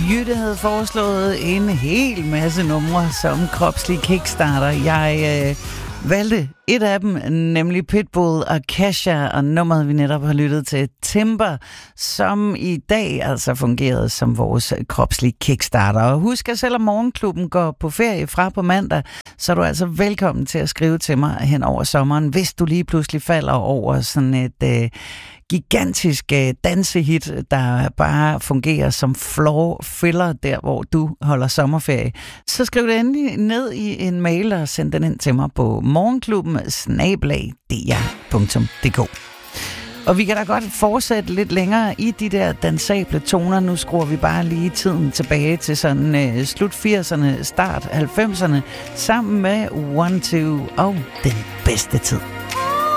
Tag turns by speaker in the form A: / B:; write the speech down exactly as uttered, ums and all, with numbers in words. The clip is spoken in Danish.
A: Jytte havde foreslået en hel masse numre som kropslig kickstarter. Jeg øh, valgte et af dem, nemlig Pitbull og Kesha, og nummeret vi netop har lyttet til, Timber, som i dag altså fungerede som vores kropslige kickstarter. Og husk, at selvom Morgenklubben går på ferie fra på mandag, så er du altså velkommen til at skrive til mig hen over sommeren, hvis du lige pludselig falder over sådan et øh, gigantisk øh, dansehit, der bare fungerer som floor filler der, hvor du holder sommerferie. Så skriv det endelig ned i en mail og send den ind til mig på morgenklubben snabel-a d r punktum d k. Og vi kan da godt fortsætte lidt længere i de der dansable toner. Nu skruer vi bare lige tiden tilbage til sådan øh, slut firserne, start halvfemserne, sammen med One Two og den bedste tid.